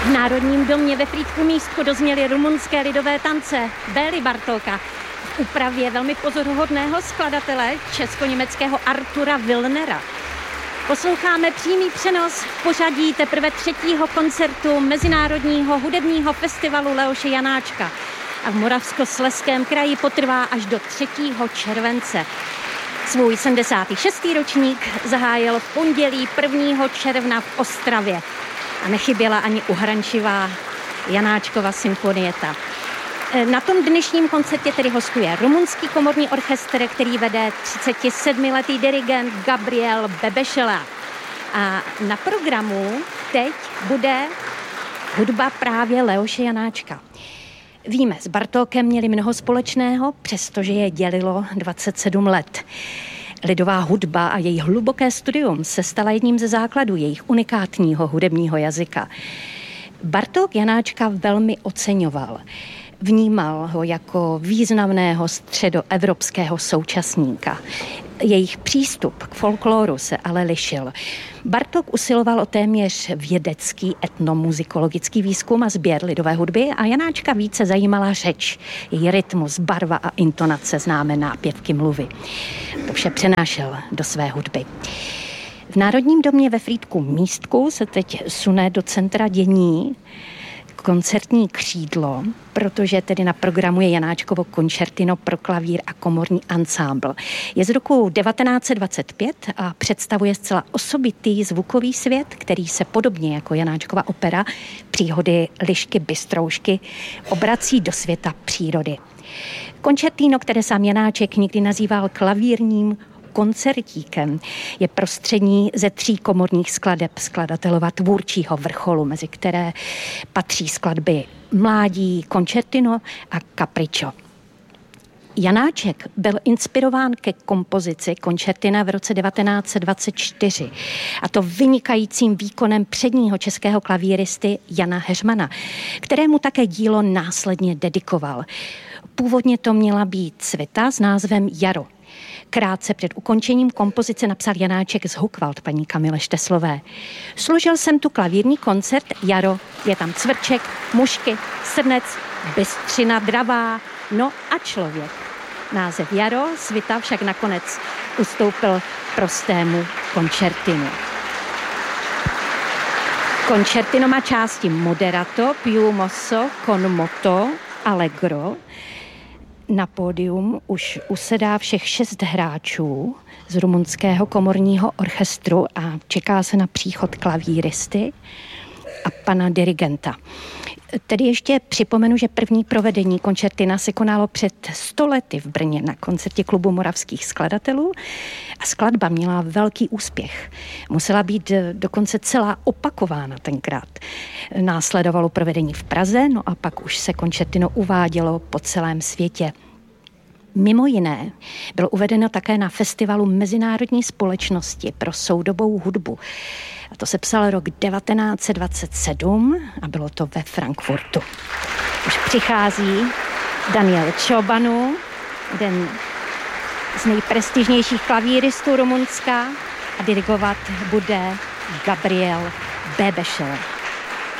V Národním domě ve Frýdku Místku dozněly rumunské lidové tance Bély Bartóka v úpravě velmi pozoruhodného skladatele česko-německého Artura Wilnera. Posloucháme přímý přenos v pořadí teprve 3. koncertu Mezinárodního hudebního festivalu Leoše Janáčka a v Moravskoslezském kraji potrvá až do 3. července. Svůj 76. ročník zahájil v pondělí 1. června v Ostravě a nechyběla ani uhrančivá Janáčkova symfonieta. Na tom dnešním koncertě tedy hostuje rumunský komorní orchestr, který vede 37letý dirigent Gabriel Bebešela. A na programu teď bude hudba právě Leoše Janáčka. Víme, s Bartókem měli mnoho společného, přestože je dělilo 27 let. Lidová hudba a její hluboké studium se stala jedním ze základů jejich unikátního hudebního jazyka. Bartók Janáčka velmi oceňoval. Vnímal ho jako významného středoevropského současníka. Jejich přístup k folkloru se ale lišil. Bartók usiloval o téměř vědecký etnomuzikologický výzkum a sběr lidové hudby a Janáčka více zajímala řeč, její rytmus, barva a intonace, známé nápěvky mluvy. To vše přenášel do své hudby. V Národním domě ve Frýdku Místku se teď sune do centra dění koncertní křídlo, protože tedy na programu je Janáčkovo koncertino pro klavír a komorní ansámbl. Je z roku 1925 a představuje zcela osobitý zvukový svět, který se podobně jako Janáčkova opera Příhody Lišky Bystroušky obrací do světa přírody. Koncertino, které sám Janáček nikdy nazýval klavírním koncertíkem, je prostřední ze 3 komorních skladeb skladatelova tvůrčího vrcholu, mezi které patří skladby Mládí, Koncertino a Capriccio. Janáček byl inspirován ke kompozici koncertina v roce 1924 a to vynikajícím výkonem předního českého klavíristy Jana Heřmana, kterému také dílo následně dedikoval. Původně to měla být svita s názvem Jaro. Krátce před ukončením kompozice napsal Janáček z Hukvald paní Kamile Šteslové. Složil jsem tu klavírní koncert Jaro, je tam cvrček, mušky, srnec, bystřina dravá, no a člověk. Název Jaro svita však nakonec ustoupil prostému koncertinu. Koncertino má části moderato, più mosso, con moto, allegro. Na pódium už usedá všech 6 hráčů z rumunského komorního orchestru a čeká se na příchod klavíristy a pana dirigenta. Tedy ještě připomenu, že první provedení koncertina se konalo před 100 lety v Brně na koncertě Klubu moravských skladatelů a skladba měla velký úspěch. Musela být dokonce celá opakována tenkrát. Následovalo provedení v Praze, no a pak už se koncertino uvádělo po celém světě. Mimo jiné bylo uvedeno také na festivalu Mezinárodní společnosti pro soudobou hudbu. A to se psal rok 1927 a bylo to ve Frankfurtu. Už přichází Daniel Ciobanu, jeden z nejprestižnějších klavíristů Rumunska, a dirigovat bude Gabriel Bebešela.